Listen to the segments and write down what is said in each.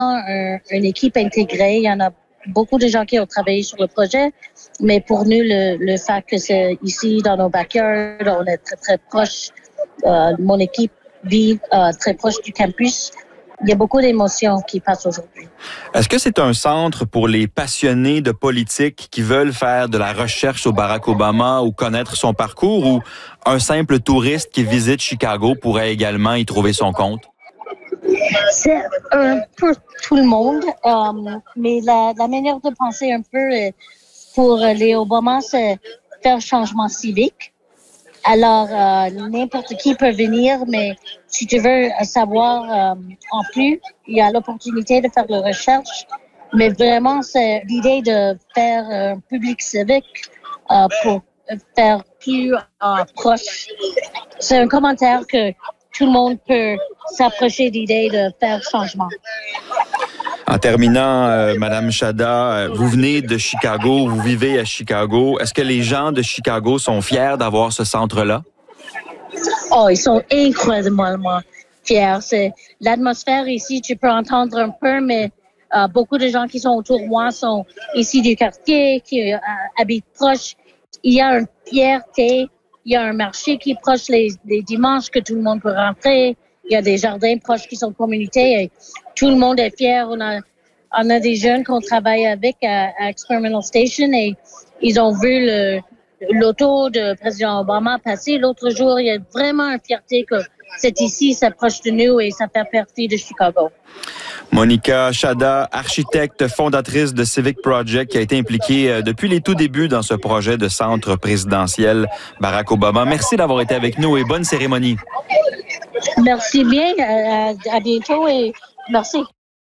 une équipe intégrée. Il y en a beaucoup de gens qui ont travaillé sur le projet, mais pour nous, le fait que c'est ici dans nos backyards, on est très, très proche. Mon équipe vit très proche du campus. Il y a beaucoup d'émotions qui passent aujourd'hui. Est-ce que c'est un centre pour les passionnés de politique qui veulent faire de la recherche sur Barack Obama ou connaître son parcours, ou un simple touriste qui visite Chicago pourrait également y trouver son compte? C'est un peu tout le monde, mais la manière de penser un peu pour les Obama, c'est faire changement civique. Alors, n'importe qui peut venir, mais si tu veux savoir en plus, il y a l'opportunité de faire la recherche. Mais vraiment, c'est l'idée de faire un public civique pour faire plus proche. C'est un commentaire que tout le monde peut s'approcher d'idée de faire changement. En terminant, Madame Chada, vous venez de Chicago, vous vivez à Chicago. Est-ce que les gens de Chicago sont fiers d'avoir ce centre-là? Oh, ils sont incroyablement fiers. C'est l'atmosphère ici, tu peux entendre un peu, mais beaucoup de gens qui sont autour de moi sont ici du quartier, qui habitent proche. Il y a une fierté, il y a un marché qui est proche les dimanches que tout le monde peut rentrer. Il y a des jardins proches qui sont communautés et tout le monde est fier. On a des jeunes qu'on travaille avec à Experimental Station et ils ont vu l'auto de président Obama passer l'autre jour. Il y a vraiment une fierté que c'est ici, c'est proche de nous et ça fait partie de Chicago. Monica Chada, architecte fondatrice de Civic Project, qui a été impliquée depuis les tout débuts dans ce projet de centre présidentiel Barack Obama. Merci d'avoir été avec nous et bonne cérémonie. Merci bien, à bientôt et merci.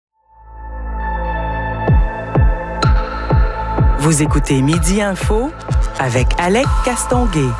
Vous écoutez Midi Info avec Alec Castonguay.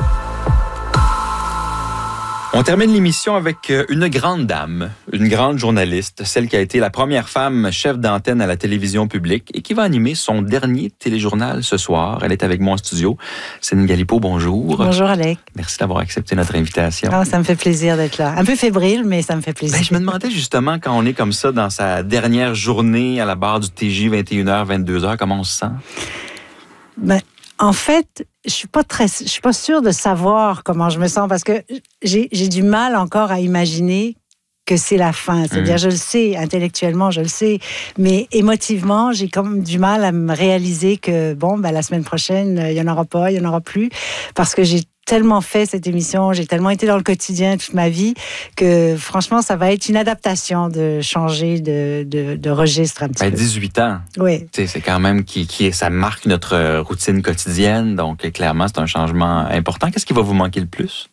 On termine l'émission avec une grande dame, une grande journaliste, celle qui a été la première femme chef d'antenne à la télévision publique et qui va animer son dernier téléjournal ce soir. Elle est avec moi en studio. Céline Galipeau, bonjour. Bonjour Alec. Merci d'avoir accepté notre invitation. Oh, ça me fait plaisir d'être là. Un peu fébrile, mais ça me fait plaisir. Je me demandais justement, quand on est comme ça dans sa dernière journée à la barre du TJ, 21h, 22h, comment on se sent? En fait, je suis pas sûre de savoir comment je me sens parce que j'ai du mal encore à imaginer que c'est la fin. C'est-à-dire, je le sais, intellectuellement, je le sais, mais émotivement, j'ai comme du mal à me réaliser que, la semaine prochaine, il y en aura plus, parce que j'ai tellement fait cette émission, j'ai tellement été dans le quotidien toute ma vie que franchement, ça va être une adaptation de changer de registre un petit peu. 18 ans. Oui. C'est quand même ça marque notre routine quotidienne, donc clairement, c'est un changement important. Qu'est-ce qui va vous manquer le plus?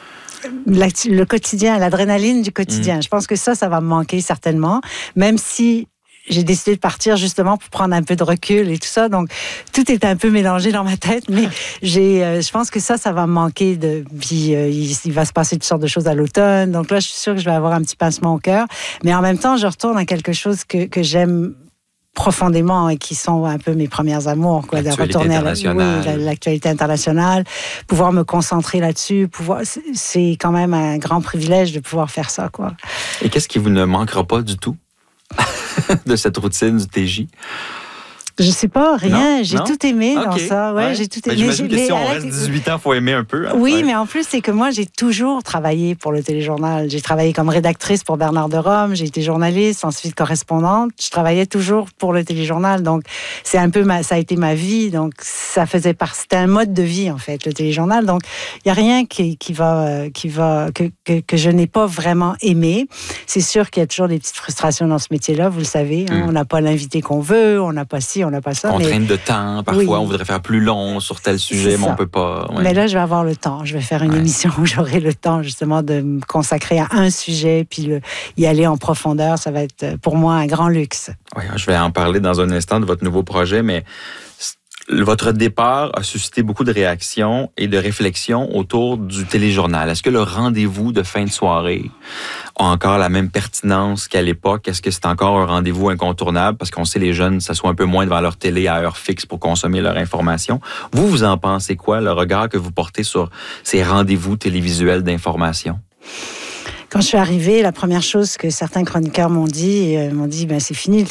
Le quotidien, l'adrénaline du quotidien. Je pense que ça va me manquer certainement, même si j'ai décidé de partir justement pour prendre un peu de recul et tout ça. Donc, tout est un peu mélangé dans ma tête, mais je pense que ça va me manquer. Puis, il va se passer toutes sortes de choses à l'automne. Donc là, je suis sûre que je vais avoir un petit pincement au cœur. Mais en même temps, je retourne à quelque chose que j'aime profondément et qui sont un peu mes premières amours, quoi, de retourner à l'actualité internationale, pouvoir me concentrer là-dessus, c'est quand même un grand privilège de pouvoir faire ça, quoi. Et qu'est-ce qui vous ne manquera pas du tout de cette routine du TJ? Je sais pas, rien. Non? J'ai tout aimé dans ça. Ouais, j'ai tout aimé. J'imagine que si on reste 18 ans, il faut aimer un peu. Hein? Oui, mais en plus, c'est que moi, j'ai toujours travaillé pour le téléjournal. J'ai travaillé comme rédactrice pour Bernard de Rome, j'ai été journaliste, ensuite correspondante. Je travaillais toujours pour le téléjournal. Donc, c'est un peu ça a été ma vie. Donc, ça faisait partie. C'était un mode de vie, en fait, le téléjournal. Donc, il n'y a rien que je n'ai pas vraiment aimé. C'est sûr qu'il y a toujours des petites frustrations dans ce métier-là, vous le savez. Hein? On n'a pas l'invité qu'on veut, on n'a pas ci, on n'a pas ça. Contrainte de temps, parfois on voudrait faire plus long sur tel sujet, mais on peut pas. Ouais. Mais là, je vais avoir le temps. Je vais faire une émission où j'aurai le temps justement de me consacrer à un sujet, puis y aller en profondeur. Ça va être pour moi un grand luxe. Oui, je vais en parler dans un instant de votre nouveau projet, mais votre départ a suscité beaucoup de réactions et de réflexions autour du téléjournal. Est-ce que le rendez-vous de fin de soirée a encore la même pertinence qu'à l'époque? Est-ce que c'est encore un rendez-vous incontournable? Parce qu'on sait les jeunes s'assoient un peu moins devant leur télé à heure fixe pour consommer leur information. Vous en pensez quoi, le regard que vous portez sur ces rendez-vous télévisuels d'information? Quand je suis arrivée, la première chose que certains chroniqueurs m'ont dit, c'est fini,